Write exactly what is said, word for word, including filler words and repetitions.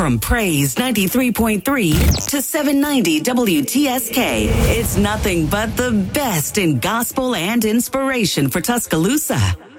From Praise ninety-three point three to seven ninety W T S K, it's nothing but the best in gospel and inspiration for Tuscaloosa.